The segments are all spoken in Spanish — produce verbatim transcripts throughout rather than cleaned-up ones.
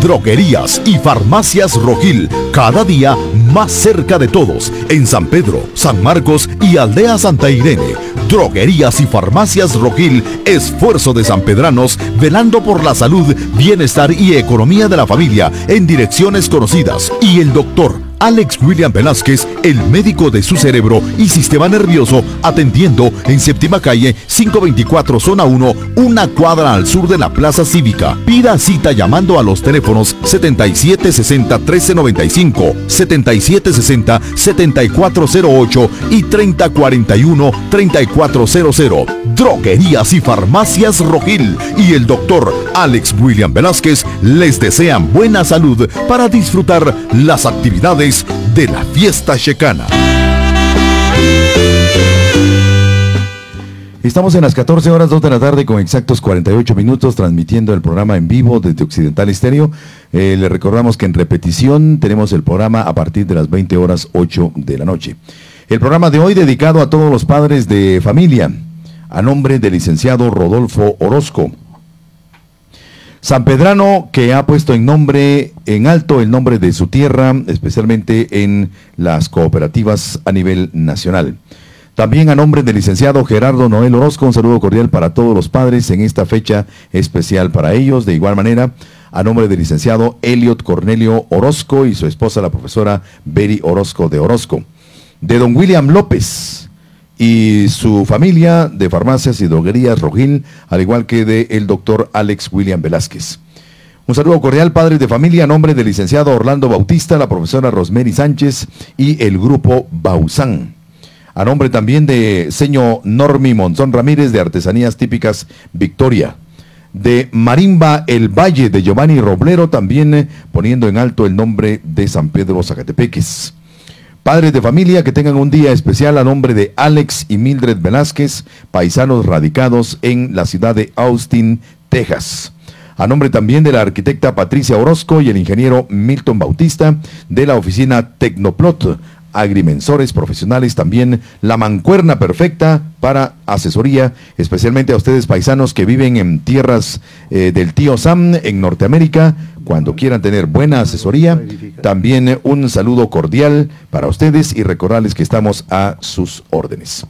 Droguerías y Farmacias Rojil, cada día más cerca de todos, en San Pedro, San Marcos y Aldea Santa Irene. Droguerías y Farmacias Rojil, esfuerzo de sanpedranos, velando por la salud, bienestar y economía de la familia en direcciones conocidas. Y el doctor Alex William Velázquez, el médico de su cerebro y sistema nervioso, atendiendo en Séptima Calle, quinientos veinticuatro, Zona uno, una cuadra al sur de la Plaza Cívica. Pida cita llamando a los teléfonos setenta y siete sesenta, trece noventa y cinco, setenta y siete sesenta, setenta y cuatro cero ocho y treinta cuarenta y uno, treinta y cuatro cero cero. Droguerías y Farmacias Rojil y el doctor Alex William Velázquez les desean buena salud para disfrutar las actividades de la fiesta checana. Estamos en las catorce horas, dos de la tarde con exactos cuarenta y ocho minutos, transmitiendo el programa en vivo desde Occidental Estéreo. Eh, le recordamos que en repetición tenemos el programa a partir de las veinte horas ocho de la noche. El programa de hoy dedicado a todos los padres de familia, a nombre del licenciado Rodolfo Orozco, sanpedrano, que ha puesto en nombre, en alto el nombre de su tierra, especialmente en las cooperativas a nivel nacional. También a nombre del licenciado Gerardo Noel Orozco, un saludo cordial para todos los padres en esta fecha especial para ellos. De igual manera, a nombre del licenciado Elliot Cornelio Orozco y su esposa, la profesora Beri Orozco de Orozco. De don William López y su familia de Farmacias y Droguerías Rojil, al igual que de el doctor Alex William Velázquez. Un saludo cordial, padres de familia, a nombre del licenciado Orlando Bautista, la profesora Rosemary Sánchez y el grupo Bausán. A nombre también de señor Normi Monzón Ramírez, de Artesanías Típicas Victoria. De Marimba El Valle, de Giovanni Roblero, también eh, poniendo en alto el nombre de San Pedro Zacatepeques. Padres de familia, que tengan un día especial, a nombre de Alex y Mildred Velázquez, paisanos radicados en la ciudad de Austin, Texas. A nombre también de la arquitecta Patricia Orozco y el ingeniero Milton Bautista, de la oficina Tecnoplot, agrimensores profesionales, también la mancuerna perfecta para asesoría, especialmente a ustedes paisanos que viven en tierras eh, del tío Sam en Norteamérica. Cuando quieran tener buena asesoría, también un saludo cordial para ustedes y recordarles que estamos a sus órdenes.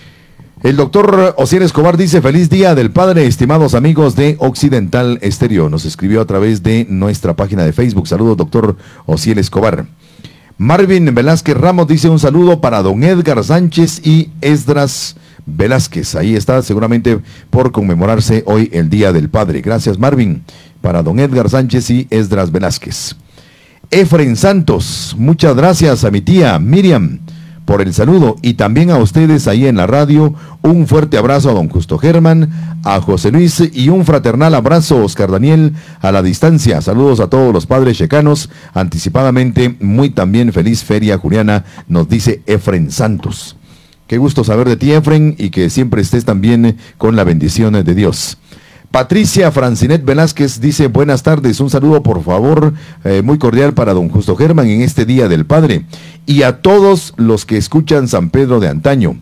El doctor Osiel Escobar dice: feliz día del padre, estimados amigos de Occidental Estéreo. Nos escribió a través de nuestra página de Facebook. Saludos, doctor Osiel Escobar. Marvin Velázquez Ramos dice: un saludo para don Edgar Sánchez y Esdras Velázquez. Ahí está, seguramente por conmemorarse hoy el Día del Padre. Gracias, Marvin, para don Edgar Sánchez y Esdras Velázquez. Efren Santos, muchas gracias a mi tía Miriam por el saludo, y también a ustedes ahí en la radio. Un fuerte abrazo a don Justo Germán, a José Luis, y un fraternal abrazo a Oscar Daniel a la distancia. Saludos a todos los padres checanos, anticipadamente muy también feliz feria juliana, nos dice Efren Santos. Qué gusto saber de ti, Efren, y que siempre estés también con la bendición de Dios. Patricia Francinet Velázquez dice: buenas tardes, un saludo por favor eh, muy cordial para don Justo Germán en este Día del Padre y a todos los que escuchan San Pedro de antaño.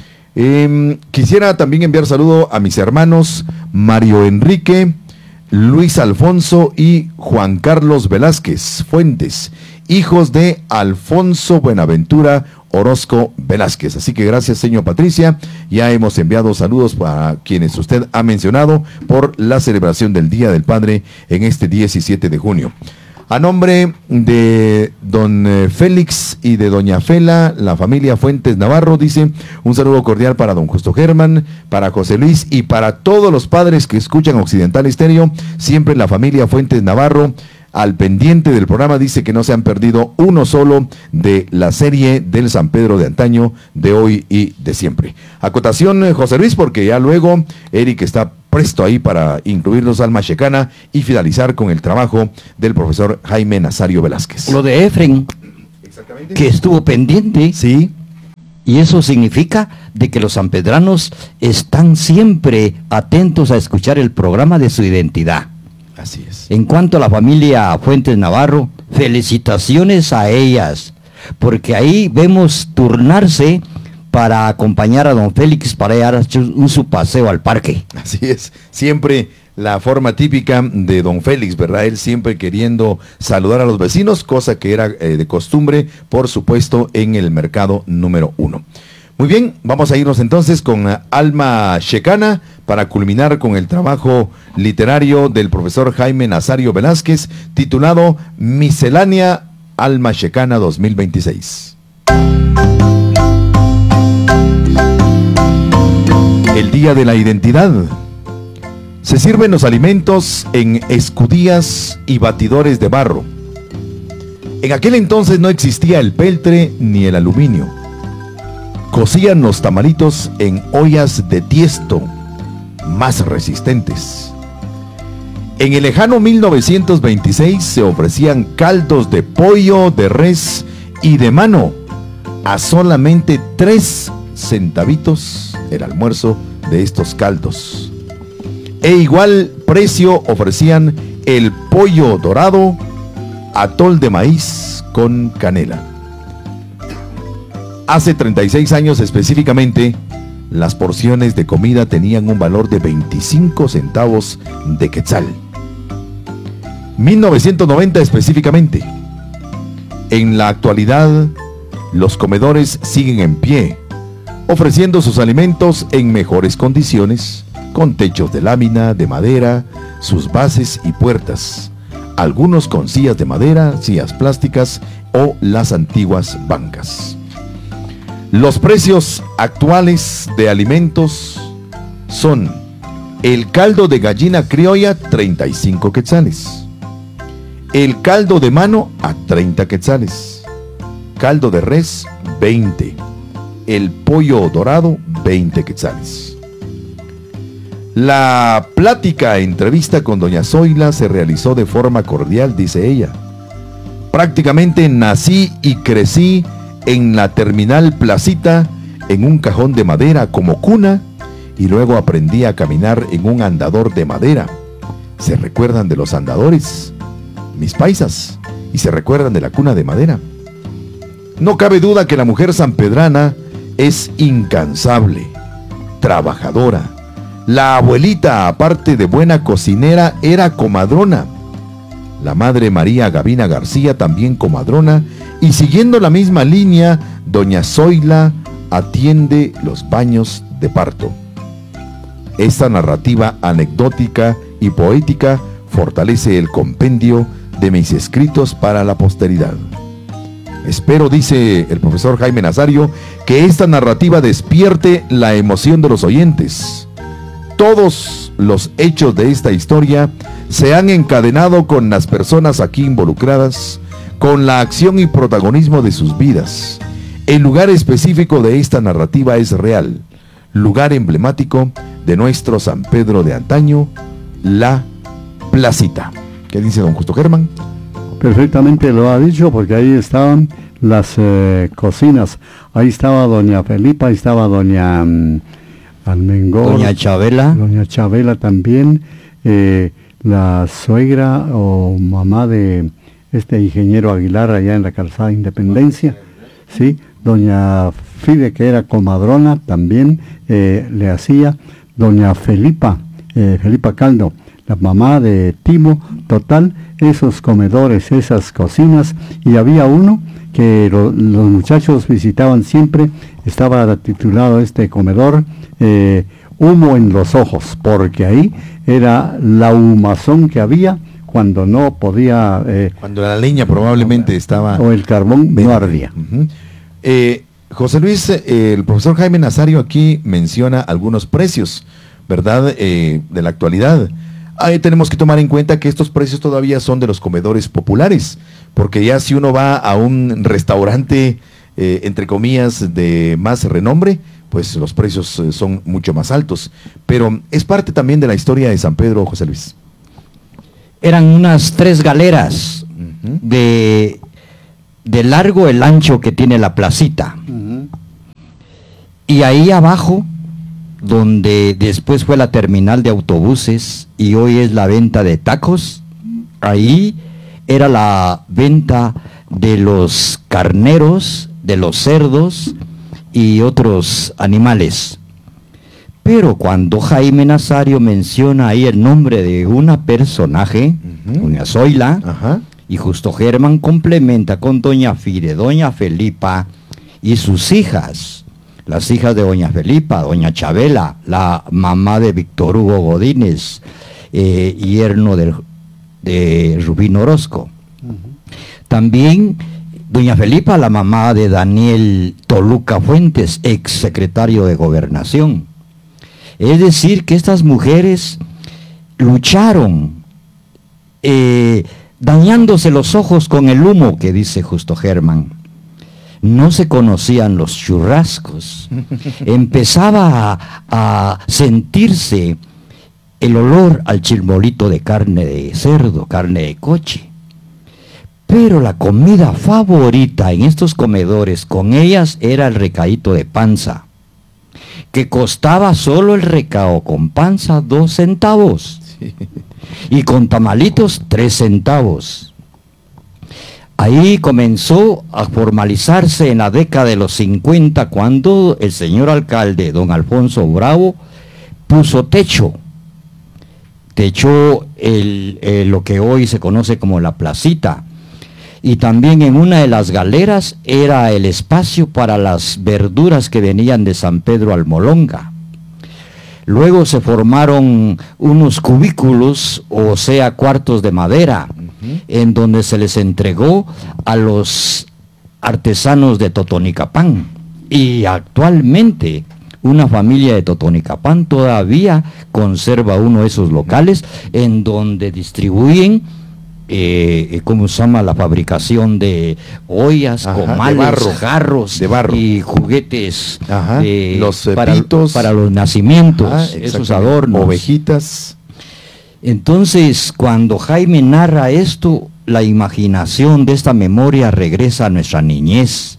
Eh, quisiera también enviar saludo a mis hermanos Mario Enrique, Luis Alfonso y Juan Carlos Velázquez Fuentes, hijos de Alfonso Buenaventura Orozco Velázquez. Así que gracias, señor Patricia. Ya hemos enviado saludos para quienes usted ha mencionado por la celebración del Día del Padre en este diecisiete de junio. A nombre de don Félix y de doña Fela, la familia Fuentes Navarro dice: un saludo cordial para don Justo Germán, para José Luis y para todos los padres que escuchan Occidental Estéreo. Siempre la familia Fuentes Navarro al pendiente del programa, dice que no se han perdido uno solo de la serie del San Pedro de antaño, de hoy y de siempre. Acotación, José Luis, porque ya luego Eric está presto ahí para incluirnos Alma Checana y finalizar con el trabajo del profesor Jaime Nazario Velázquez. Lo de Efren, que estuvo pendiente. Sí. Y eso significa de que los sanpedranos están siempre atentos a escuchar el programa de su identidad. Así es. En cuanto a la familia Fuentes Navarro, felicitaciones a ellas, porque ahí vemos turnarse para acompañar a don Félix para ir a un su paseo al parque. Así es, siempre la forma típica de don Félix, ¿verdad? Él siempre queriendo saludar a los vecinos, cosa que era eh, de costumbre, por supuesto, en el mercado número uno. Muy bien, vamos a irnos entonces con uh, Alma Checana para culminar con el trabajo literario del profesor Jaime Nazario Velázquez, titulado Miscelánea Alma Checana dos mil veintiséis. El Día de la Identidad. Se sirven los alimentos en escudías y batidores de barro. En aquel entonces no existía el peltre ni el aluminio. Cocían los tamalitos en ollas de tiesto, más resistentes. En el lejano mil novecientos veintiséis se ofrecían caldos de pollo, de res y de mano a solamente tres centavitos el almuerzo de estos caldos. E igual precio ofrecían el pollo dorado, atol de maíz con canela. Hace treinta y seis años específicamente, las porciones de comida tenían un valor de veinticinco centavos de quetzal. mil novecientos noventa específicamente. En la actualidad, los comedores siguen en pie, ofreciendo sus alimentos en mejores condiciones, con techos de lámina, de madera, sus bases y puertas, algunos con sillas de madera, sillas plásticas o las antiguas bancas. Los precios actuales de alimentos son: el caldo de gallina criolla, treinta y cinco quetzales, el caldo de mano a treinta quetzales, caldo de res, veinte, el pollo dorado, veinte quetzales. La plática entrevista con doña Zoila se realizó de forma cordial, dice ella. Prácticamente nací y crecí en la terminal placita, en un cajón de madera como cuna, y luego aprendí a caminar en un andador de madera. ¿Se recuerdan de los andadores? Mis paisas. ¿Y se recuerdan de la cuna de madera? No cabe duda que la mujer sanpedrana es incansable, trabajadora. La abuelita, aparte de buena cocinera, era comadrona. La madre María Gavina García, también comadrona, y siguiendo la misma línea, doña Zoila atiende los baños de parto. Esta narrativa anecdótica y poética fortalece el compendio de mis escritos para la posteridad. Espero, dice el profesor Jaime Nazario, que esta narrativa despierte la emoción de los oyentes. Todos los hechos de esta historia se han encadenado con las personas aquí involucradas, con la acción y protagonismo de sus vidas. El lugar específico de esta narrativa es real, lugar emblemático de nuestro San Pedro de antaño, la Placita. ¿Qué dice don Justo Germán? Perfectamente lo ha dicho, porque ahí estaban las eh, cocinas. Ahí estaba doña Felipa, ahí estaba doña um, Almengor, Doña Chabela. Doña Chabela también, eh, la suegra o mamá de este ingeniero Aguilar allá en la calzada Independencia, sí, doña Fide, que era comadrona, también eh, le hacía, doña Felipa, eh, Felipa Caldo, la mamá de Timo. Total, esos comedores, esas cocinas, y había uno que lo, los muchachos visitaban siempre, estaba titulado este comedor, eh, Humo en los Ojos, porque ahí era la humazón que había cuando no podía... Eh, cuando la leña probablemente o, estaba... O el carbón no ardía. Uh-huh. eh, José Luis, eh, el profesor Jaime Nazario aquí menciona algunos precios, ¿verdad?, eh, de la actualidad. Ahí tenemos que tomar en cuenta que estos precios todavía son de los comedores populares, porque ya si uno va a un restaurante, eh, entre comillas, de más renombre, pues los precios eh, son mucho más altos. Pero es parte también de la historia de San Pedro, José Luis. Eran unas tres galeras uh-huh. de, de largo el ancho que tiene la placita. Uh-huh. Y ahí abajo, donde después fue la terminal de autobuses y hoy es la venta de tacos, ahí era la venta de los carneros, de los cerdos y otros animales. Pero cuando Jaime Nazario menciona ahí el nombre de una personaje, uh-huh. doña Zoila, Ajá. y Justo Germán complementa con doña Fide, doña Felipa y sus hijas, las hijas de doña Felipa, doña Chabela, la mamá de Víctor Hugo Godínez, eh, yerno del, de Rubino Orozco. Uh-huh. También doña Felipa, la mamá de Daniel Toluca Fuentes, ex secretario de Gobernación. Es decir, que estas mujeres lucharon, eh, dañándose los ojos con el humo, que dice Justo Germán. No se conocían los churrascos. Empezaba a, a sentirse el olor al chilmolito de carne de cerdo, carne de coche. Pero la comida favorita en estos comedores con ellas era el recaíto de panza, que costaba solo el recao con panza dos centavos, sí. y con tamalitos tres centavos. Ahí comenzó a formalizarse en la década de los cincuenta, cuando el señor alcalde, don Alfonso Bravo, puso techo. Techó el, el, lo que hoy se conoce como la placita. Y también en una de las galeras era el espacio para las verduras que venían de San Pedro Almolonga. Luego se formaron unos cubículos, o sea, cuartos de madera, uh-huh. en donde se les entregó a los artesanos de Totonicapán. Y actualmente una familia de Totonicapán todavía conserva uno de esos locales en donde distribuyen Eh, ¿cómo se llama? La fabricación de ollas, Ajá, comales, de barro, jarros de barro. y juguetes. Ajá, de, los para, pitos, para los nacimientos, Ajá, esos adornos. Ovejitas. Entonces, cuando Jaime narra esto, la imaginación de esta memoria regresa a nuestra niñez.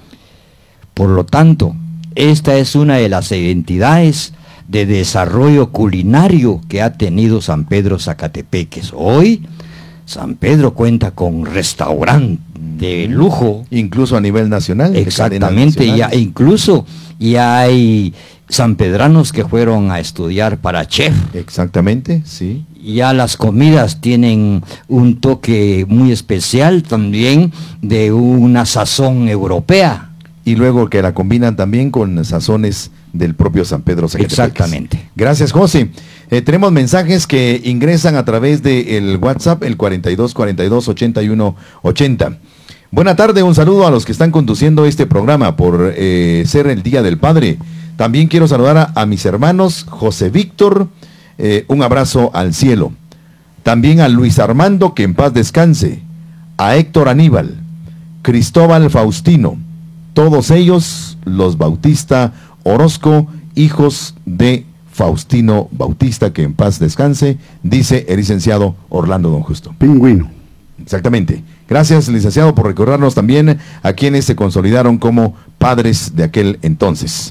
Por lo tanto, esta es una de las identidades de desarrollo culinario que ha tenido San Pedro Zacatepeques. Hoy San Pedro cuenta con restaurante de lujo. Incluso a nivel nacional. Exactamente, ya, incluso ya hay sanpedranos que fueron a estudiar para chef. Exactamente, sí. Ya las comidas tienen un toque muy especial también de una sazón europea. Y luego que la combinan también con sazones del propio San Pedro Zacatepeques. Exactamente. Gracias, José. Eh, tenemos mensajes que ingresan a través del WhatsApp, el cuarenta y dos cuarenta y dos ochenta y uno ochenta. Buena tarde, un saludo a los que están conduciendo este programa por eh, ser el Día del Padre. También quiero saludar a, a mis hermanos José Víctor, eh, un abrazo al cielo. También a Luis Armando, que en paz descanse. A Héctor Aníbal, Cristóbal Faustino, todos ellos los Bautista Orozco, hijos de Faustino Bautista, que en paz descanse, dice el licenciado Orlando Don Justo. Pingüino. Exactamente. Gracias, licenciado, por recordarnos también a quienes se consolidaron como padres de aquel entonces.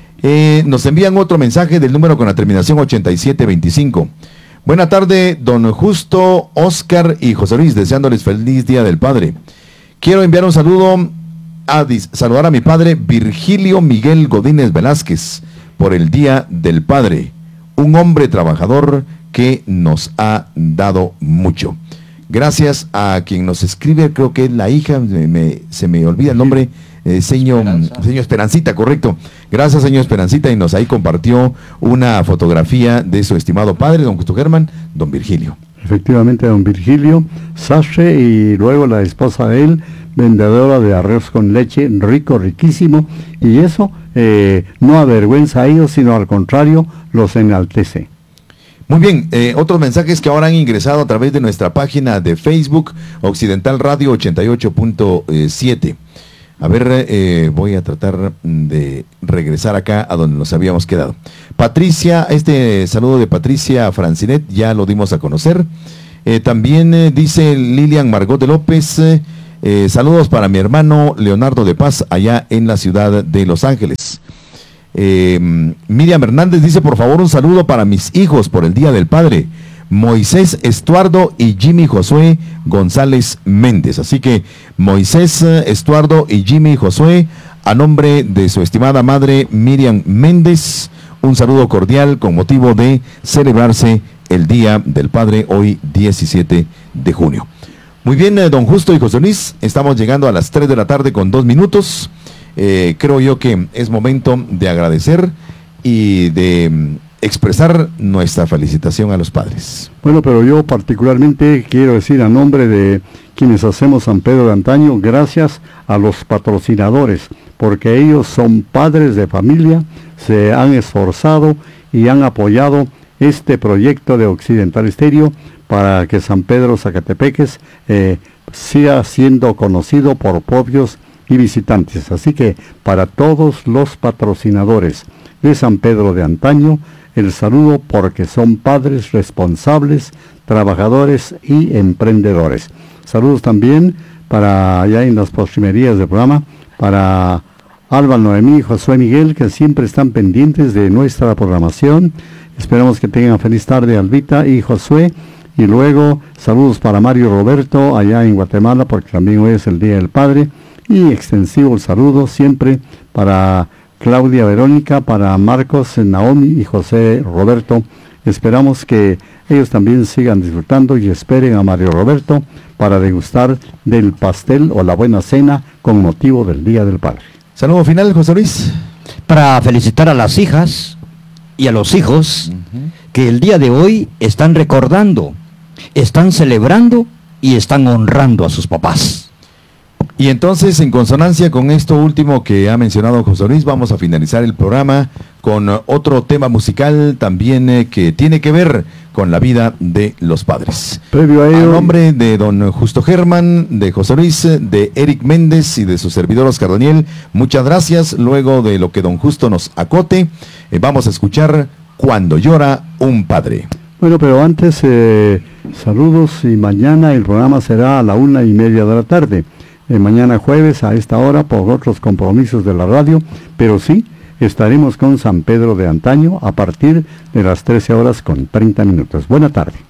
Eh, nos envían otro mensaje del número con la terminación ochenta y siete veinticinco. Buena tarde, don Justo, Oscar y José Luis, deseándoles feliz Día del Padre. Quiero enviar un saludo a saludar a mi padre Virgilio Miguel Godínez Velázquez por el Día del Padre, un hombre trabajador que nos ha dado mucho. Gracias a quien nos escribe, creo que es la hija, me, me, se me olvida el nombre, eh, señor, Esperanza. señor Esperancita, correcto. Gracias, señor Esperancita, y nos ahí compartió una fotografía de su estimado padre, don Justo Germán, don Virgilio. Efectivamente, don Virgilio, sastre, y luego la esposa de él, vendedora de arroz con leche, rico, riquísimo, y eso eh, no avergüenza a ellos, sino al contrario, los enaltece. Muy bien, eh, otros mensajes que ahora han ingresado a través de nuestra página de Facebook, Occidental Radio ochenta y ocho punto siete. A ver, eh, voy a tratar de regresar acá a donde nos habíamos quedado. Patricia, este saludo de Patricia Francinet, ya lo dimos a conocer. Eh, también eh, dice Lilian Margot de López, eh, eh, saludos para mi hermano Leonardo de Paz, allá en la ciudad de Los Ángeles. Eh, Miriam Hernández dice, por favor, un saludo para mis hijos por el Día del Padre, Moisés Estuardo y Jimmy Josué González Méndez. Así que Moisés Estuardo y Jimmy Josué, a nombre de su estimada madre Miriam Méndez, un saludo cordial con motivo de celebrarse el Día del Padre hoy diecisiete de junio. Muy bien, eh, don Justo y José Luis, estamos llegando a las tres de la tarde con dos minutos. Eh, creo yo que es momento de agradecer y de mm, expresar nuestra felicitación a los padres. Bueno, pero yo particularmente quiero decir a nombre de quienes hacemos San Pedro de Antaño, gracias a los patrocinadores, porque ellos son padres de familia, se han esforzado y han apoyado este proyecto de Occidental Estéreo para que San Pedro Zacatepeques eh, siga siendo conocido por propios y visitantes. Así que para todos los patrocinadores de San Pedro de Antaño, el saludo porque son padres responsables, trabajadores y emprendedores. Saludos también para allá en las postrimerías del programa, para Alba, Noemí y Josué Miguel, que siempre están pendientes de nuestra programación. Esperamos que tengan feliz tarde, Albita y Josué. Y luego saludos para Mario Roberto allá en Guatemala, porque también hoy es el Día del Padre. Y extensivo el saludo siempre para Claudia Verónica, para Marcos, Naomi y José Roberto. Esperamos que ellos también sigan disfrutando y esperen a Mario Roberto para degustar del pastel o la buena cena con motivo del Día del Padre. Saludo final, José Luis. Para felicitar a las hijas y a los hijos uh-huh. que el día de hoy están recordando, están celebrando y están honrando a sus papás. Y entonces, en consonancia con esto último que ha mencionado José Luis, vamos a finalizar el programa con otro tema musical también eh, que tiene que ver con la vida de los padres. Previo a ello, a nombre de don Justo Germán, de José Luis, de Eric Méndez y de su servidor Oscar Daniel, muchas gracias. Luego de lo que don Justo nos acote, eh, vamos a escuchar Cuando llora un padre. Bueno, pero antes, eh, saludos, y mañana el programa será a la una y media de la tarde. Eh, mañana jueves a esta hora por otros compromisos de la radio, pero sí, estaremos con San Pedro de Antaño a partir de las trece horas con treinta minutos. Buena tarde.